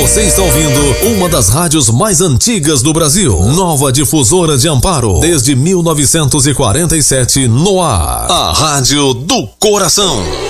Você está ouvindo uma das rádios mais antigas do Brasil. Nova Difusora de Amparo. Desde 1947 no ar. A Rádio do Coração.